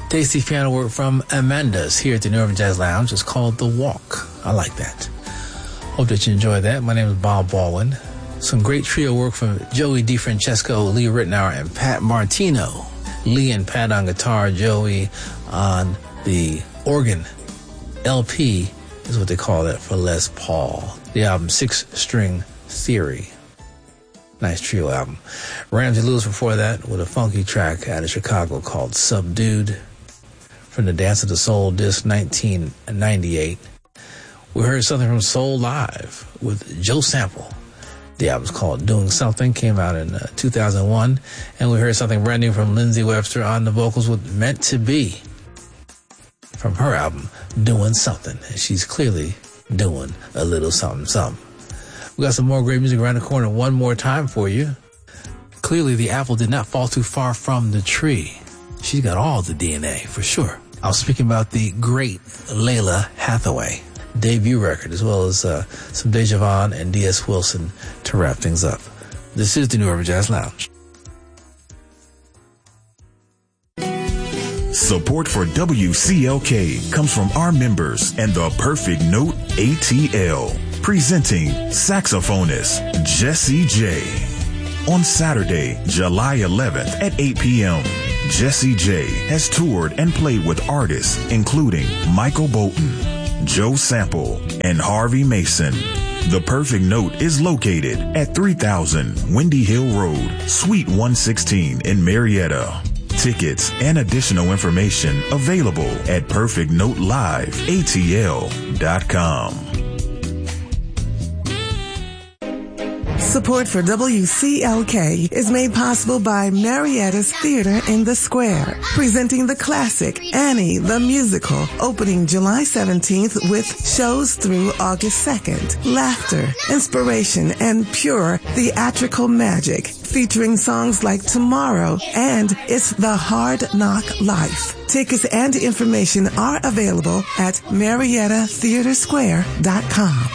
Tasty piano work from Amanda's here at the New Urban Jazz Lounge. It's called The Walk. I like that. Hope that you enjoy that. My name is Bob Baldwin. Some great trio work from Joey DeFrancesco, Lee Ritenour, and Pat Martino. Lee and Pat on guitar, Joey on the organ. LP is what they call that for Les Paul. The album Six String Theory. Nice trio album. Ramsey Lewis before that with a funky track out of Chicago called Subdued from the Dance of the Soul disc 1998. We heard something from Soul Live with Joe Sample. The album's called Doing Something, came out in 2001. And we heard something brand new from Lindsay Webster on the vocals with Meant to Be from her album Doing Something. And she's clearly doing a little something, something. We got some more great music around the corner one more time for you. Clearly, the apple did not fall too far from the tree. She's got all the DNA, for sure. I was speaking about the great Layla Hathaway debut record, as well as some Deja Vaughn and D.S. Wilson to wrap things up. This is the New Urban Jazz Lounge. Support for WCLK comes from our members and the Perfect Note ATL. Presenting saxophonist Jessie J. On Saturday, July 11th at 8 p.m., Jessie J has toured and played with artists including Michael Bolton, Joe Sample, and Harvey Mason. The Perfect Note is located at 3000 Windy Hill Road, Suite 116 in Marietta. Tickets and additional information available at perfectnoteliveatl.com. Support for WCLK is made possible by Marietta's Theater in the Square, presenting the classic Annie the Musical, opening July 17th with shows through August 2nd. Laughter, inspiration, and pure theatrical magic, featuring songs like Tomorrow and It's the Hard Knock Life. Tickets and information are available at MariettaTheatersquare.com.